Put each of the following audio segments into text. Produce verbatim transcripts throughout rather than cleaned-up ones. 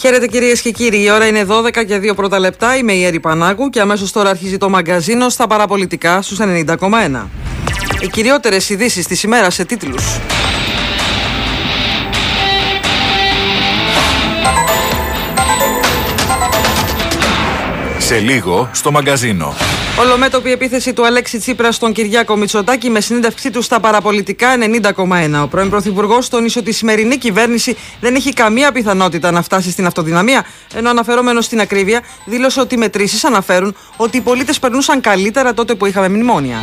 Χαίρετε κυρίες και κύριοι, η ώρα είναι δώδεκα και δύο πρώτα λεπτά. Είμαι η Έρη Πανάγου και αμέσως τώρα αρχίζει το μαγκαζίνο στα παραπολιτικά στους ενενήντα κόμμα ένα. Οι κυριότερες ειδήσεις της ημέρας σε τίτλους. Σε λίγο στο μαγκαζίνο. Ολομέτωπη επίθεση του Αλέξη Τσίπρα στον Κυριάκο Μητσοτάκη με συνέντευξή του στα παραπολιτικά ενενήντα κόμμα ένα. Ο πρώην Πρωθυπουργός τόνισε ότι η σημερινή κυβέρνηση δεν έχει καμία πιθανότητα να φτάσει στην αυτοδυναμία, ενώ αναφερόμενος στην ακρίβεια δήλωσε ότι οι μετρήσεις αναφέρουν ότι οι πολίτες περνούσαν καλύτερα τότε που είχαμε μνημόνια.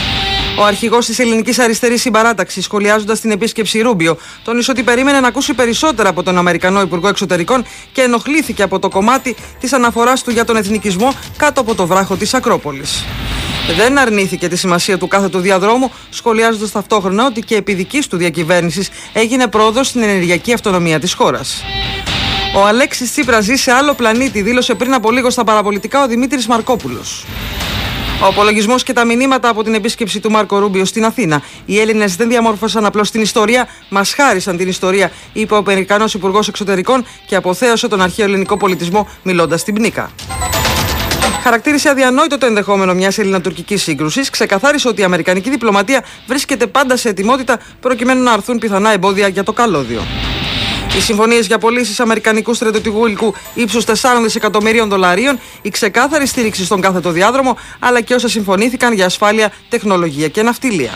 Ο αρχηγός της Ελληνικής Αριστερής Συμπαράταξης, σχολιάζοντας την επίσκεψη Ρούμπιο, τόνισε ότι περίμενε να ακούσει περισσότερα από τον Αμερικανό Υπουργό Εξωτερικών και ενοχλήθηκε από το κομμάτι της αναφοράς του για τον εθνικισμό κάτω από το βράχο της Ακρόπολης. Δεν αρνήθηκε τη σημασία του κάθετου διαδρόμου, σχολιάζοντας ταυτόχρονα ότι και επί δικής του διακυβέρνησης έγινε πρόοδος στην ενεργειακή αυτονομία της χώρας. Ο Αλέξης Τσίπρας ζει σε άλλο πλανήτη, δήλωσε πριν από λίγο στα παραπολιτικά ο Δημήτρης Μαρκόπουλος. Ο απολογισμός και τα μηνύματα από την επίσκεψη του Μάρκο Ρούμπιο στην Αθήνα. Οι Έλληνες δεν διαμόρφωσαν απλώς την ιστορία, μας χάρισαν την ιστορία, είπε ο Αμερικανός Υπουργός Εξωτερικών και αποθέωσε τον αρχαίο ελληνικό πολιτισμό μιλώντας στην Πνίκα. Χαρακτήρισε αδιανόητο το ενδεχόμενο μιας ελληνοτουρκικής σύγκρουσης, ξεκαθάρισε ότι η αμερικανική διπλωματία βρίσκεται πάντα σε ετοιμότητα προκειμένου να αρθούν πιθανά εμπόδια για το καλώδιο. Οι συμφωνίες για πωλήσεις αμερικανικού στρατιωτικού υλικού ύψους τεσσάρων δισεκατομμυρίων δολαρίων, η ξεκάθαρη στήριξη στον κάθετο διάδρομο, αλλά και όσα συμφωνήθηκαν για ασφάλεια, τεχνολογία και ναυτιλία.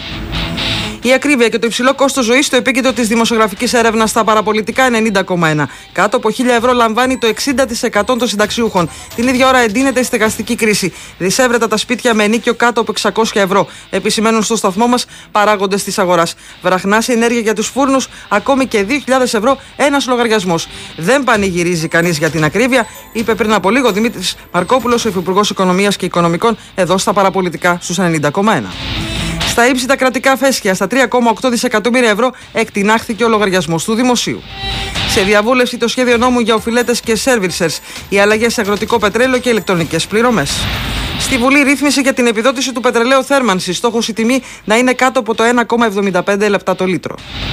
Η ακρίβεια και το υψηλό κόστος ζωής στο επίκεντρο της δημοσιογραφικής έρευνας στα παραπολιτικά ενενήντα κόμμα ένα. Κάτω από χίλια ευρώ λαμβάνει το εξήντα τοις εκατό των συνταξιούχων. Την ίδια ώρα εντείνεται η στεγαστική κρίση. Δισεύρετα τα σπίτια με ενίκιο κάτω από εξακόσια ευρώ. Επισημαίνουν στο σταθμό μας παράγοντες της αγοράς. Βραχνάς ενέργεια για τους φούρνους, ακόμη και δύο χιλιάδες ευρώ ένας λογαριασμός. Δεν πανηγυρίζει κανείς για την ακρίβεια, είπε πριν από λίγο ο Δημήτρης Μαρκόπουλος, ο Υφυπουργός Οικονομίας και Οικονομικών, εδώ στα παραπολιτικά στους ενενήντα κόμμα ένα. Στα ύψητα κρατικά φέσια, στα τρία κόμμα οκτώ δισεκατομμύρια ευρώ, εκτινάχθηκε ο λογαριασμός του Δημοσίου. Σε διαβούλευση το σχέδιο νόμου για οφειλέτες και σέρβιρσερς, οι αλλαγές σε αγροτικό πετρέλαιο και ηλεκτρονικές πληρωμές. Στη Βουλή, ρύθμιση για την επιδότηση του πετρελαίου θέρμανσης, στόχος η τιμή να είναι κάτω από το ένα κόμμα εβδομήντα πέντε λεπτά το λίτρο.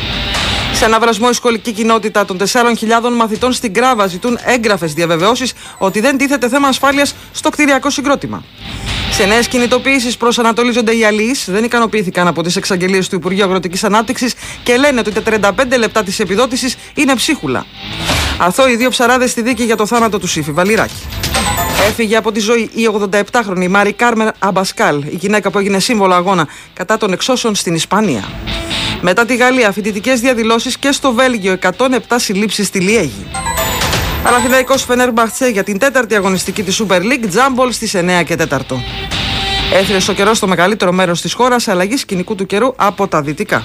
Σε αναβρασμό, η σχολική κοινότητα των τεσσάρων χιλιάδων μαθητών στην Κράβα ζητούν έγγραφες διαβεβαιώσεις ότι δεν τίθεται θέμα ασφάλειας στο κτηριακό συγκρότημα. Σε νέες κινητοποιήσεις προσανατολίζονται οι αλληλείς, δεν ικανοποιήθηκαν από τις εξαγγελίες του Υπουργείου Αγροτικής Ανάπτυξης και λένε ότι τα τριάντα πέντε λεπτά της επιδότησης είναι ψίχουλα. Αθώοι δύο ψαράδες στη δίκη για το θάνατο του Σύφη Βαλιράκη. Έφυγε από τη ζωή η ογδονταεπτάχρονη Μάρι Κάρμεν Αμπασκάλ, η γυναίκα που έγινε σύμβολο αγώνα κατά των εξώσεων στην Ισπανία. Μετά τη Γαλλία, φοιτητικές διαδηλώσεις και στο Βέλγιο, εκατόν επτά συλλήψεις στη Λιέγη. Παναθηναϊκός Φενέρμπαχτσε για την τέταρτη αγωνιστική της Super League, τζάμπολ στις εννέα και τέσσερα. Έθρεσε ο καιρός στο μεγαλύτερο μέρος της χώρας σε αλλαγή σκηνικού του καιρού από τα δυτικά.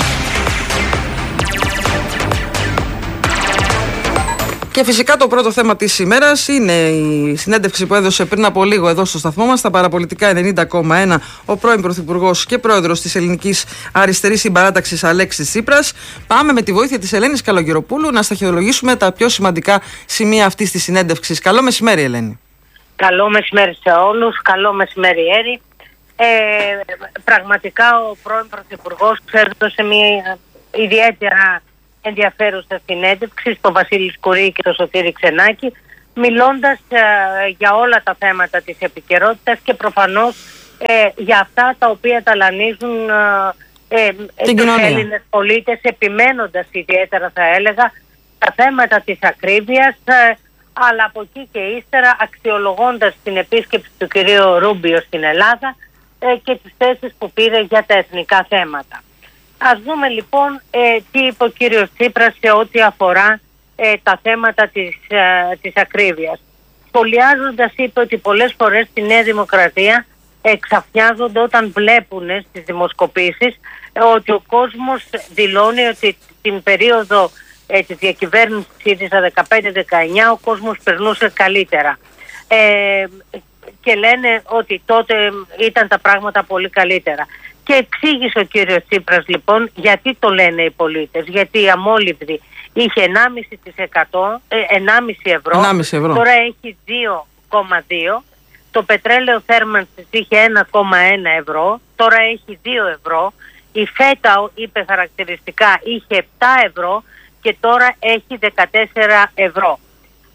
Και φυσικά το πρώτο θέμα της ημέρας είναι η συνέντευξη που έδωσε πριν από λίγο εδώ στο σταθμό μας, στα παραπολιτικά ενενήντα κόμμα ένα, ο πρώην Πρωθυπουργός και Πρόεδρος της Ελληνικής Αριστερής Συμπαράταξης Αλέξης Τσίπρας. Πάμε με τη βοήθεια της Ελένης Καλογεροπούλου να σταχυολογήσουμε τα πιο σημαντικά σημεία αυτής της συνέντευξης. Καλό μεσημέρι, Ελένη. Καλό μεσημέρι σε όλους. Καλό μεσημέρι, Έρη. Ε, πραγματικά ο πρώην Πρωθυπουργός έδωσε μια ιδιαίτερα ενδιαφέρουσα συνέντευξη στο Βασίλη Σκουρί και το Σωτήρη Ξενάκη, μιλώντας ε, για όλα τα θέματα της επικαιρότητας και προφανώς ε, για αυτά τα οποία ταλανίζουν ε, ε, τους Έλληνες πολίτες, επιμένοντας ιδιαίτερα, θα έλεγα, τα θέματα της ακρίβειας, ε, αλλά από εκεί και ύστερα αξιολογώντας την επίσκεψη του κυρίου Ρούμπιο στην Ελλάδα ε, και τις θέσεις που πήρε για τα εθνικά θέματα. Ας δούμε λοιπόν ε, τι είπε ο κύριος Τσίπρας σε ό,τι αφορά ε, τα θέματα της, ε, της ακρίβειας. Σχολιάζοντας, είπε ότι πολλές φορές στη Νέα Δημοκρατία εξαφνιάζονται όταν βλέπουν ε, στις δημοσκοπήσεις ε, ότι ο κόσμος δηλώνει ότι την περίοδο ε, της διακυβέρνησης ΣΥΡΙΖΑ δεκαπέντε δεκαεννιά ο κόσμος περνούσε καλύτερα. Ε, και λένε ότι τότε ήταν τα πράγματα πολύ καλύτερα. Και εξήγησε ο κύριος Τσίπρας λοιπόν γιατί το λένε οι πολίτες. Γιατί η αμόλυβδη είχε ενάμιση τοις εκατό, ενάμιση ευρώ, ενάμιση ευρώ, τώρα έχει δύο κόμμα δύο. Το πετρέλαιο θέρμανσης είχε ένα κόμμα ένα ευρώ, τώρα έχει δύο ευρώ. Η φέτα, είπε χαρακτηριστικά, είχε επτά ευρώ και τώρα έχει δεκατέσσερα ευρώ.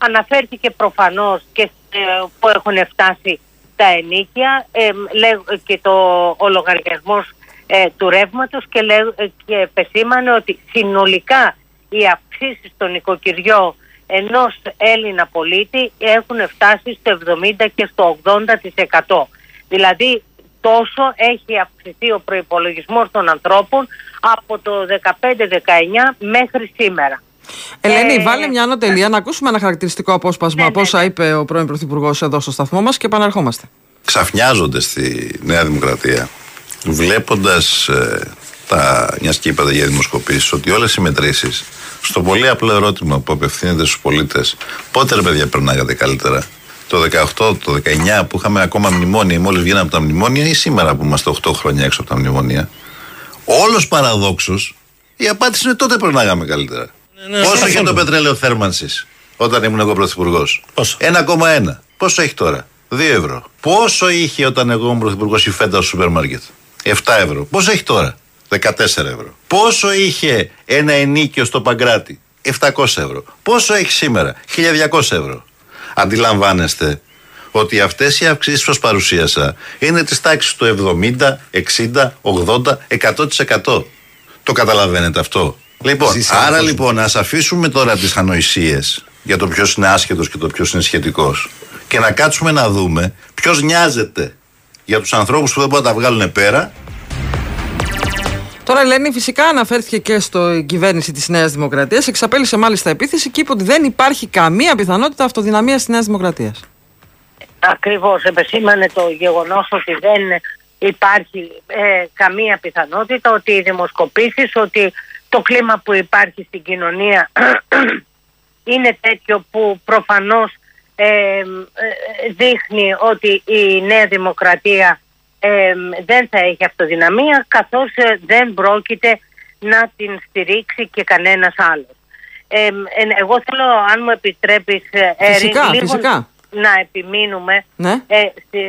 Αναφέρθηκε προφανώς και ε, που έχουν φτάσει τα ενοίκια ε, λέ, και το, ο λογαριασμός ε, του ρεύματος και, λέ, και επεσήμανε ότι συνολικά οι αυξήσεις στο νοικοκυριό ενός Έλληνα πολίτη έχουν φτάσει στο εβδομήντα και στο ογδόντα τοις εκατό. Δηλαδή τόσο έχει αυξηθεί ο προϋπολογισμός των ανθρώπων από το δεκαπέντε δεκαεννιά μέχρι σήμερα. Ελένη, ε, βάλε μια ανωτελεία να ακούσουμε ένα χαρακτηριστικό απόσπασμα από όσα είπε ο πρώην Πρωθυπουργός εδώ στο σταθμό μας και επαναρχόμαστε. Ξαφνιάζονται στη Νέα Δημοκρατία βλέποντας ε, τα, μιας και είπατε για δημοσκοπήσεις, ότι όλες οι μετρήσεις στο πολύ απλό ερώτημα που απευθύνεται στους πολίτες, πότε ρε παιδιά περνάγατε καλύτερα, το δεκαοκτώ, το δεκαεννιά που είχαμε ακόμα μνημόνια ή μόλις βγαίναμε από τα μνημόνια, ή σήμερα που είμαστε οκτώ χρόνια έξω από τα μνημόνια, όλος παραδόξως η απάντηση είναι τότε περνάγαμε καλύτερα. Ναι, ναι, πόσο είχε το πετρέλαιο θέρμανσης όταν ήμουν εγώ πρωθυπουργός? ένα κόμμα ένα. Πόσο έχει τώρα? δύο ευρώ. Πόσο είχε όταν εγώ ήμουν πρωθυπουργός η φέτα στο σούπερ μάρκετ? επτά ευρώ. Πόσο έχει τώρα? δεκατέσσερα ευρώ. Πόσο είχε ένα ενίκιο στο Παγκράτη? επτακόσια ευρώ. Πόσο έχει σήμερα? χίλια διακόσια ευρώ. Αντιλαμβάνεστε ότι αυτές οι αυξήσεις που σας παρουσίασα είναι της τάξης του εβδομήντα, εξήντα, ογδόντα, εκατό τοις εκατό. Το καταλαβαίνετε αυτό? Λοιπόν, Ζήσα άρα κόσμο. λοιπόν ας αφήσουμε τώρα τις ανοησίες για το ποιος είναι άσχετος και το ποιος είναι σχετικός και να κάτσουμε να δούμε ποιος νοιάζεται για τους ανθρώπους που δεν μπορούν να τα βγάλουν πέρα. Τώρα, Ελένη, φυσικά αναφέρθηκε και στο κυβέρνηση της Νέας Δημοκρατίας, εξαπέλυσε μάλιστα επίθεση και είπε ότι δεν υπάρχει καμία πιθανότητα αυτοδυναμίας της Νέας Δημοκρατίας. Ακριβώς, επεσήμανε το γεγονός ότι δεν υπάρχει ε, καμία πιθανότητα, ότι οι δημοσκοπήσεις, ότι το κλίμα που υπάρχει στην κοινωνία είναι τέτοιο που προφανώς ε, ε, δείχνει ότι η Νέα Δημοκρατία ε, δεν θα έχει αυτοδυναμία, καθώς ε, δεν πρόκειται να την στηρίξει και κανένας άλλος. Ε, ε, εγώ θέλω, αν μου επιτρέπεις, Έρη, φυσικά, λίγο φυσικά. να επιμείνουμε ναι. ε,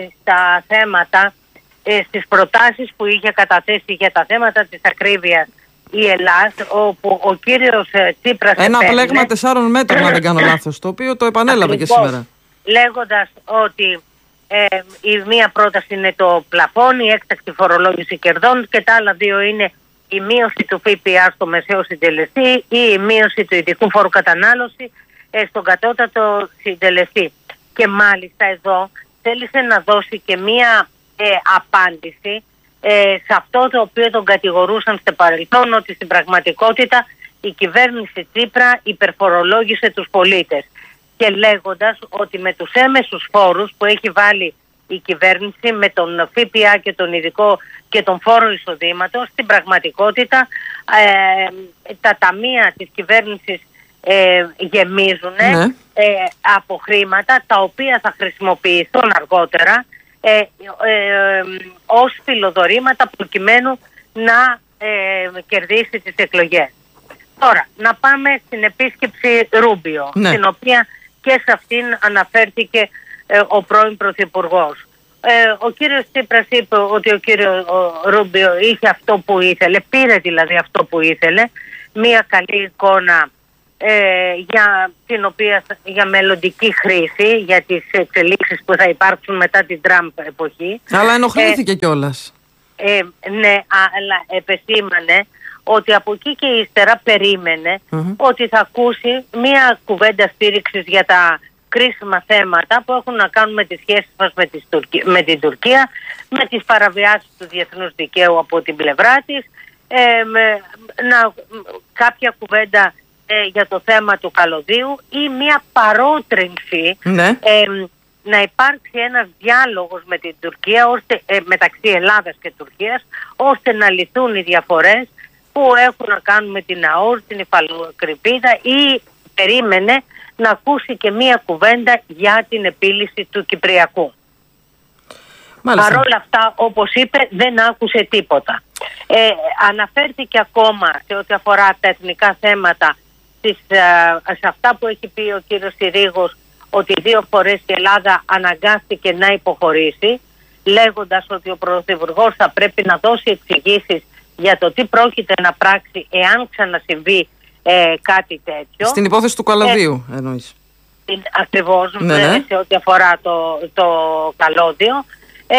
στα θέματα, ε, στις προτάσεις που είχε καταθέσει για τα θέματα της ακρίβειας η Ελλάδα, όπου ο κύριος Τσίπρας ένα επέμενε, πλέγμα τεσσάρων μέτρων, αν δεν κάνω λάθος, το οποίο το επανέλαβε και σήμερα. Λέγοντας ότι ε, η μία πρόταση είναι το πλαφόν, η έκτακτη φορολόγηση κερδών, και τα άλλα δύο είναι η μείωση του ΦΠΑ στο μεσαίο συντελεστή ή η μείωση του ειδικού φόρου κατανάλωση ε, στον κατώτατο συντελεστή. Και μάλιστα εδώ θέλησε να δώσει και μία ε, απάντηση Ε, σε αυτό το οποίο τον κατηγορούσαν στο παρελθόν, ότι στην πραγματικότητα η κυβέρνηση Τσίπρα υπερφορολόγησε τους πολίτες, και λέγοντας ότι με τους έμεσους φόρους που έχει βάλει η κυβέρνηση, με τον ΦΠΑ και τον ειδικό και τον φόρο εισοδήματος, στην πραγματικότητα ε, τα ταμεία της κυβέρνησης ε, γεμίζουν ναι. ε, από χρήματα τα οποία θα χρησιμοποιηθούν αργότερα Ε, ε, ως φιλοδορήματα προκειμένου να ε, κερδίσει τις εκλογές. Τώρα, να πάμε στην επίσκεψη Ρούμπιο, ναι. στην οποία και σε αυτήν αναφέρθηκε ε, ο πρώην Πρωθυπουργός. Ε, ο κύριος Τσίπρας είπε ότι ο κύριος ο Ρούμπιο είχε αυτό που ήθελε, πήρε δηλαδή αυτό που ήθελε, μία καλή εικόνα Ε, για την οποία, για μελωδική χρήση, για τις εξελίξεις που θα υπάρξουν μετά την Τραμπ εποχή. Αλλά ενοχλήθηκε ε, κιόλας. Ε, ναι, αλλά επεσήμανε ότι από εκεί και ύστερα περίμενε mm-hmm. ότι θα ακούσει μία κουβέντα στήριξης για τα κρίσιμα θέματα που έχουν να κάνουν με τις σχέσεις μας με, τις Τουρκία, με την Τουρκία, με τις παραβιάσεις του διεθνούς δικαίου από την πλευρά της, ε, με, να, κάποια κουβέντα Ε, για το θέμα του καλωδίου ή μια παρότρινση ναι. ε, να υπάρξει ένας διάλογος με την Τουρκία, ώστε, ε, μεταξύ Ελλάδας και Τουρκίας, ώστε να λυθούν οι διαφορές που έχουν να κάνουν με την ΑΟΡ, την υφαλοκρηπίδα, ή περίμενε να ακούσει και μια κουβέντα για την επίλυση του Κυπριακού. Παρ' όλα αυτά, όπως είπε, δεν άκουσε τίποτα. Ε, αναφέρθηκε ακόμα σε ό,τι αφορά τα εθνικά θέματα, σε αυτά που έχει πει ο κύριος Συρίγος, ότι δύο φορές η Ελλάδα αναγκάστηκε να υποχωρήσει, λέγοντας ότι ο Πρωθυπουργός θα πρέπει να δώσει εξηγήσεις για το τι πρόκειται να πράξει εάν ξανασυμβεί ε, κάτι τέτοιο. Στην υπόθεση του καλωδίου ε, εννοείς. Ακριβώς, ναι, ναι. σε ό,τι αφορά το, το καλώδιο. Ε,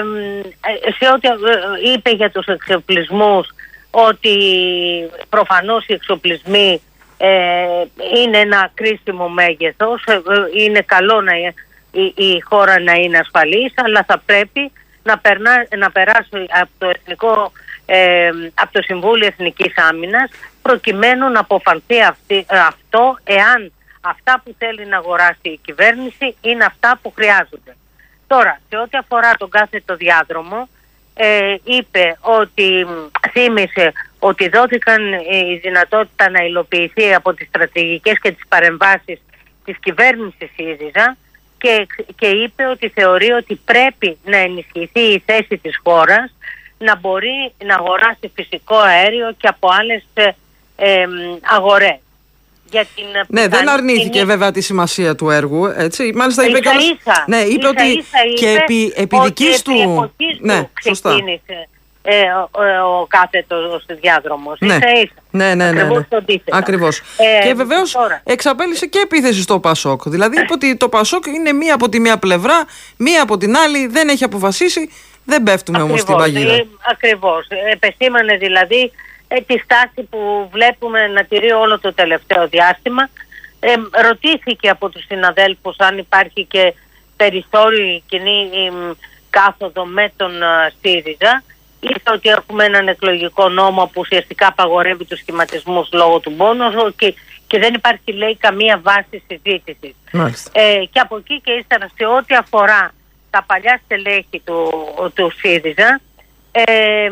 σε ό,τι είπε για τους εξοπλισμούς, ότι προφανώς οι εξοπλισμοί ε, είναι ένα κρίσιμο μέγεθος, είναι καλό να, η, η χώρα να είναι ασφαλής, αλλά θα πρέπει να, περνά, να περάσει από το, Εθνικό, ε, από το Συμβούλιο Εθνικής Άμυνας, προκειμένου να αποφανθεί αυτή, αυτό, εάν αυτά που θέλει να αγοράσει η κυβέρνηση είναι αυτά που χρειάζονται. Τώρα, σε ό,τι αφορά τον κάθετο διάδρομο, ε, είπε ότι, θύμισε ότι δόθηκαν η δυνατότητα να υλοποιηθεί από τις στρατηγικές και τις παρεμβάσεις της κυβέρνησης ΣΥΡΙΖΑ και, και είπε ότι θεωρεί ότι πρέπει να ενισχυθεί η θέση της χώρας να μπορεί να αγοράσει φυσικό αέριο και από άλλες ε, ε, αγορές. Για την ναι, δεν αρνήθηκε την... βέβαια τη σημασία του έργου, έτσι. Μάλιστα είπε, ίσα, καλώς... ίσα, ναι, είπε ίσα, ότι ίσα είπε και επί, επί ότι δικής του... εποχής ναι, του ξεκίνησε ε, ο, ο κάθετος διάδρομος. Ναι. Ίσα, ίσα. Ναι, ναι, ναι, ναι. Ακριβώς. Ε, και βεβαίως τώρα εξαπέλυσε και επίθεση στο ΠΑΣΟΚ. Δηλαδή είπε ότι το ΠΑΣΟΚ είναι μία από τη μία πλευρά, μία από την άλλη, δεν έχει αποφασίσει, δεν πέφτουμε όμως στην παγίδα. Ε, ακριβώς. Επεσήμανε δηλαδή ε, τη στάση που βλέπουμε να τηρεί όλο το τελευταίο διάστημα. Ε, ρωτήθηκε από τους συναδέλφους αν υπάρχει και περιθώριο κοινή ε, κάθοδο με τον uh, ΣΥΡΙΖΑ. Είπε ότι έχουμε έναν εκλογικό νόμο που ουσιαστικά απαγορεύει τους σχηματισμούς λόγω του πόνου και, και δεν υπάρχει, λέει, καμία βάση συζήτησης. Ε, και από εκεί και ύστερα, σε ό,τι αφορά τα παλιά στελέχη του, του ΣΥΡΙΖΑ, ε, ε,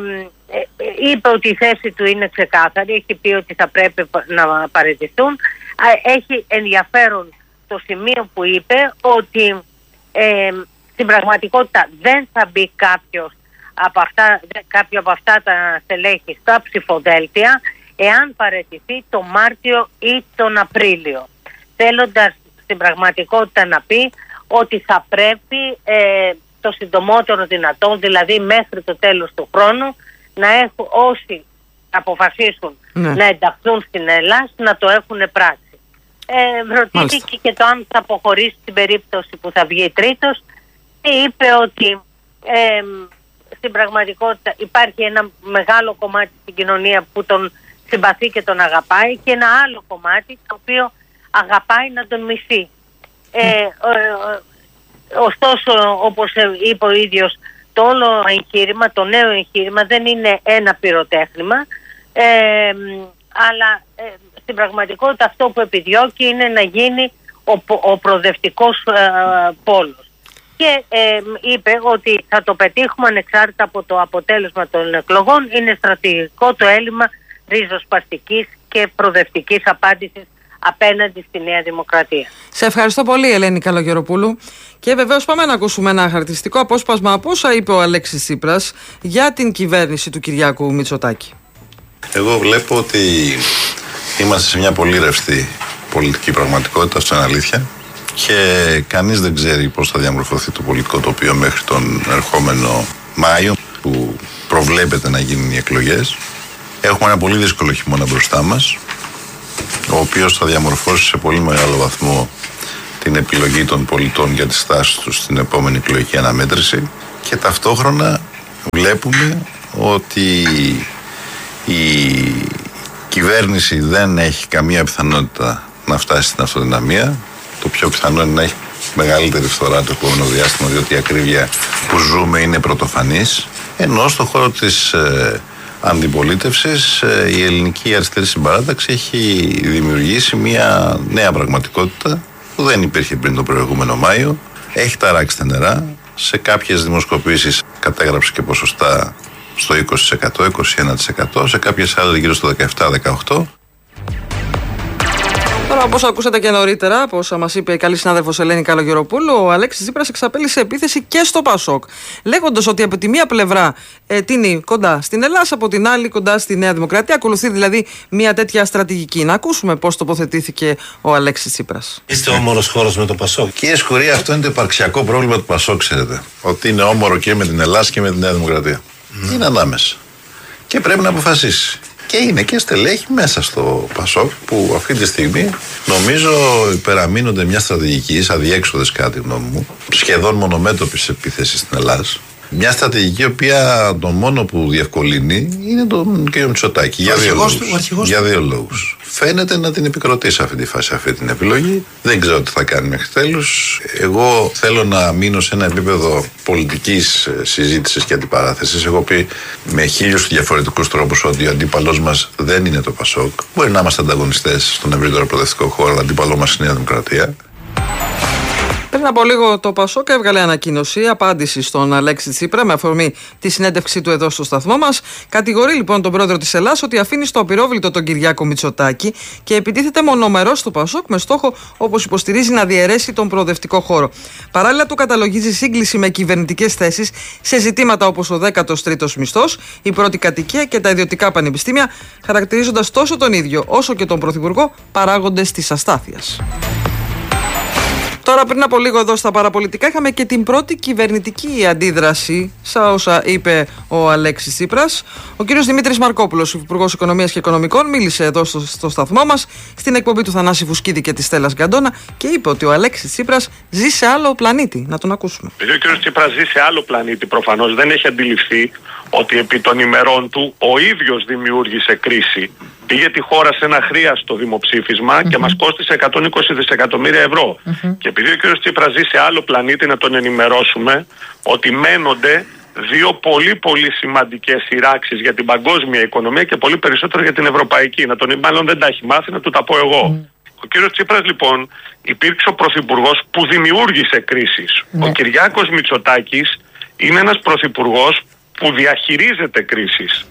είπε ότι η θέση του είναι ξεκάθαρη, έχει πει ότι θα πρέπει να παραιτηθούν. Έχει ενδιαφέρον το σημείο που είπε ότι ε, στην πραγματικότητα δεν θα μπει κάποιος από αυτά, κάποιο από αυτά τα στελέχη στα ψηφοδέλτια εάν παραιτηθεί το Μάρτιο ή τον Απρίλιο, θέλοντας στην πραγματικότητα να πει ότι θα πρέπει ε, το συντομότερο δυνατόν, δηλαδή μέχρι το τέλος του χρόνου, να έχουν όσοι αποφασίσουν ναι. να ενταχθούν στην Ελλάδα να το έχουν πράξει. Ε, ρωτήθηκε και το αν θα αποχωρήσει στην περίπτωση που θα βγει τρίτος και είπε ότι ε, στην πραγματικότητα υπάρχει ένα μεγάλο κομμάτι στην κοινωνία που τον συμπαθεί και τον αγαπάει και ένα άλλο κομμάτι το οποίο αγαπάει να τον μισεί. Ε, ε, ε, ωστόσο, όπως είπε ο ίδιος, το όλο εγχείρημα, το νέο εγχείρημα δεν είναι ένα πυροτέχνημα, ε, αλλά ε, στην πραγματικότητα αυτό που επιδιώκει είναι να γίνει ο, ο προοδευτικός ε, πόλος. Και ε, είπε ότι θα το πετύχουμε ανεξάρτητα από το αποτέλεσμα των εκλογών. Είναι στρατηγικό το έλλειμμα ριζοσπαστικής και προοδευτικής απάντησης απέναντι στη Νέα Δημοκρατία. Σε ευχαριστώ πολύ, Ελένη Καλογεροπούλου. Και βεβαίως πάμε να ακούσουμε ένα χαρακτηριστικό απόσπασμα από όσα είπε ο Αλέξης Τσίπρας για την κυβέρνηση του Κυριάκου Μητσοτάκη. Εγώ βλέπω ότι είμαστε σε μια πολύ ρευστή πολιτική πραγματικότητα, αυτό είναι αλήθεια. Και κανείς δεν ξέρει πώς θα διαμορφωθεί το πολιτικό τοπίο μέχρι τον ερχόμενο Μάιο, που προβλέπεται να γίνουν οι εκλογές. Έχουμε ένα πολύ δύσκολο χειμώνα μπροστά μας, ο οποίος θα διαμορφώσει σε πολύ μεγάλο βαθμό την επιλογή των πολιτών για τις στάσεις τους στην επόμενη εκλογική αναμέτρηση. Και ταυτόχρονα βλέπουμε ότι η κυβέρνηση δεν έχει καμία πιθανότητα να φτάσει στην αυτοδυναμία. Το πιο πιθανό είναι να έχει μεγαλύτερη φθορά το επόμενο διάστημα, διότι η ακρίβεια που ζούμε είναι πρωτοφανής. Ενώ στον χώρο της ε, αντιπολίτευσης ε, η ελληνική αριστερή συμπαράταξη έχει δημιουργήσει μια νέα πραγματικότητα που δεν υπήρχε πριν τον προηγούμενο Μάιο. Έχει ταράξει τα νερά. Σε κάποιες δημοσκοπήσεις κατέγραψε και ποσοστά στο είκοσι τοις εκατό, είκοσι ένα τοις εκατό, σε κάποιες άλλες γύρω στο δεκαεπτά με δεκαοκτώ τοις εκατό. Τώρα, όπως ακούσατε και νωρίτερα, από όσα μας είπε η καλή συνάδελφος Ελένη Καλογεροπούλου, ο Αλέξης Τσίπρας εξαπέλυσε επίθεση και στο ΠΑΣΟΚ. Λέγοντας ότι από τη μία πλευρά ε, τίνει κοντά στην Ελλάδα, από την άλλη κοντά στη Νέα Δημοκρατία. Ακολουθεί δηλαδή μια τέτοια στρατηγική. Να ακούσουμε πώς τοποθετήθηκε ο Αλέξης Τσίπρας. Είστε όμορος χώρος με το ΠΑΣΟΚ. Κύριε Σκουρία, αυτό είναι το υπαρξιακό πρόβλημα του ΠΑΣΟΚ, ξέρετε. Ότι είναι όμορο και με την Ελλάδα και με τη Νέα Δημοκρατία. Mm. Είναι ανάμεσα. Και πρέπει να αποφασίσει. Και είναι και στελέχη μέσα στο Πασόκ που αυτή τη στιγμή νομίζω υπεραμείνονται μια στρατηγική αδιέξοδες, κατά τη γνώμη μου, σχεδόν μονομέτωπης επίθεσης στην Ελλάδα. Μια στρατηγική η οποία το μόνο που διευκολύνει είναι τον κ. Μητσοτάκη. Για δύο λόγους. Για δύο λόγους. Φαίνεται να την επικροτεί σε αυτή τη φάση αυτή την επιλογή. Δεν ξέρω τι θα κάνει μέχρι τέλους. Εγώ θέλω να μείνω σε ένα επίπεδο πολιτικής συζήτησης και αντιπαράθεσης. Έχω πει με χίλιους διαφορετικούς τρόπους ότι ο αντίπαλός μας δεν είναι το Πασόκ. Μπορεί να είμαστε ανταγωνιστές στον ευρύτερο προοδευτικό χώρο, αλλά αντίπαλό μας είναι η Νέα Δημοκρατία. Πριν από λίγο το Πασόκ έβγαλε ανακοίνωση, απάντηση στον Αλέξη Τσίπρα με αφορμή τη συνέντευξή του εδώ στο σταθμό μας. Κατηγορεί λοιπόν τον πρόεδρο της Ελλάδας ότι αφήνει στο απειρόβλητο τον Κυριάκο Μητσοτάκη και επιτίθεται μονομερός στο Πασόκ με στόχο, όπως υποστηρίζει, να διαιρέσει τον προοδευτικό χώρο. Παράλληλα, του καταλογίζει σύγκληση με κυβερνητικές θέσεις σε ζητήματα όπως ο δέκατος τρίτος μισθός, η πρώτη κατοικία και τα ιδιωτικά πανεπιστήμια, χαρακτηρίζοντας τόσο τον ίδιο όσο και τον πρωθυπουργό παράγοντες της αστάθειας. Τώρα, πριν από λίγο εδώ στα παραπολιτικά, είχαμε και την πρώτη κυβερνητική αντίδραση στα όσα είπε ο Αλέξης Τσίπρας. Ο κύριος Δημήτρης Μαρκόπουλος, Υπουργός Οικονομίας και Οικονομικών, μίλησε εδώ στο, στο σταθμό μας, στην εκπομπή του Θανάση Φουσκίδη και της Στέλλας Γκαντόνα και είπε ότι ο Αλέξης Τσίπρας ζει σε άλλο πλανήτη. Να τον ακούσουμε. Ο κύριος Τσίπρας ζει σε άλλο πλανήτη, προφανώς δεν έχει αντιληφθεί ότι επί των ημερών του ο ίδιος δημιούργησε κρίση. Πήγε τη χώρα σε ένα αχρίαστο δημοψήφισμα mm-hmm. και μας κόστισε εκατόν είκοσι δισεκατομμύρια ευρώ. Mm-hmm. Και επειδή ο κ. Τσίπρας ζει σε άλλο πλανήτη, να τον ενημερώσουμε ότι μένονται δύο πολύ πολύ σημαντικές σειράξεις για την παγκόσμια οικονομία και πολύ περισσότερο για την ευρωπαϊκή. Να τον, μάλλον δεν τα έχει μάθει, να του τα πω εγώ. Mm. Ο κ. Τσίπρας λοιπόν υπήρξε ο πρωθυπουργός που δημιούργησε κρίσεις. Mm. Ο Κυριάκος Μητσοτάκης είναι ένας πρωθυπουργός που διαχειρίζεται κρίσεις.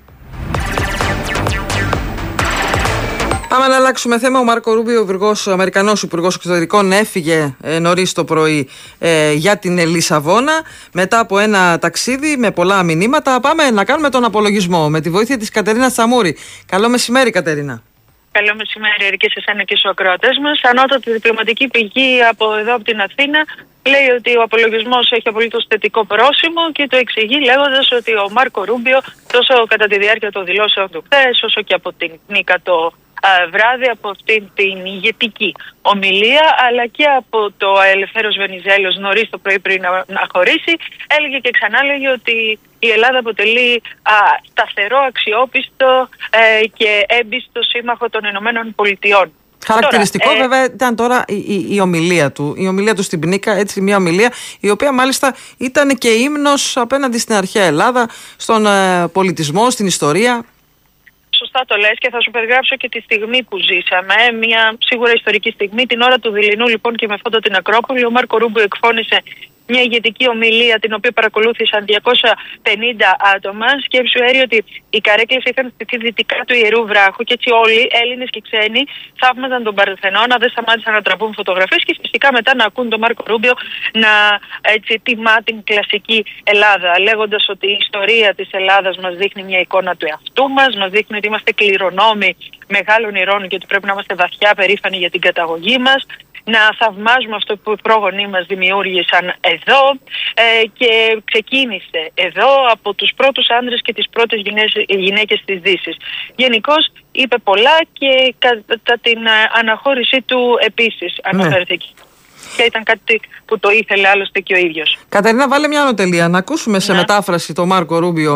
Πάμε να αλλάξουμε θέμα. Ο Μάρκο Ρούμπιο, ο Αμερικανός Υπουργός Εξωτερικών, έφυγε ε, νωρίς το πρωί ε, για την Λισαβόνα μετά από ένα ταξίδι με πολλά μηνύματα. Πάμε να κάνουμε τον απολογισμό με τη βοήθεια της Κατερίνας Τσαμούρη. Καλό μεσημέρι, Κατερίνα. Καλό μεσημέρι και σε εσένα και στους ακροατές μας. Ανώτατη διπλωματική πηγή από εδώ από την Αθήνα λέει ότι ο απολογισμός έχει απολύτως θετικό πρόσημο και το εξηγεί λέγοντας ότι ο Μάρκο Ρούμπιο τόσο κατά τη διάρκεια των δηλώσεων του χθες όσο και από την νίκα το βράδυ, από αυτήν την ηγετική ομιλία, αλλά και από το Ελευθέρος Βενιζέλος νωρίς το πρωί πριν να, να χωρίσει, έλεγε και ξανά έλεγε ότι η Ελλάδα αποτελεί α, σταθερό, αξιόπιστο ε, και έμπιστο σύμμαχο των Ηνωμένων Πολιτειών. Χαρακτηριστικό τώρα, βέβαια ήταν τώρα η, η, η ομιλία του. Η ομιλία του στην Πνίκα, έτσι μια ομιλία η οποία μάλιστα ήταν και ύμνος απέναντι στην αρχαία Ελλάδα, στον ε, πολιτισμό, στην ιστορία. Σωστά το λες και θα σου περιγράψω και τη στιγμή που ζήσαμε, μια σίγουρα ιστορική στιγμή. Την ώρα του δειλινού λοιπόν και με φόντο την Ακρόπολη, ο Μάρκο Ρούμπιο εκφώνησε μια ηγετική ομιλία την οποία παρακολούθησαν διακόσια πενήντα άτομα. Σκέψου Έρη ότι οι καρέκλες είχαν στηθεί δυτικά του Ιερού Βράχου και έτσι όλοι, Έλληνες και ξένοι, θαύμαζαν τον Παρθενώνα, δεν σταμάτησαν να τραβούν φωτογραφίες και φυσικά μετά να ακούν τον Μάρκο Ρούμπιο να έτσι, τιμά την κλασική Ελλάδα, λέγοντας ότι η ιστορία της Ελλάδας μας δείχνει μια εικόνα του εαυτού μας, μας δείχνει ότι είμαστε κληρονόμοι μεγάλων ηρών και ότι πρέπει να είμαστε βαθιά περήφανοι για την καταγωγή μας, να θαυμάζουμε αυτό που οι πρόγονοί μας δημιούργησαν εδώ ε, και ξεκίνησε εδώ από τους πρώτους άντρες και τις πρώτες γυναίκες της Δύσης. Γενικώς είπε πολλά και κατά την αναχώρησή του επίσης αναφέρθηκε. Ναι. Και ήταν κάτι που το ήθελε άλλωστε και ο ίδιος. Κατερίνα, βάλε μια ανωτελεία. Να ακούσουμε σε ναι. μετάφραση τον Μάρκο Ρούμπιο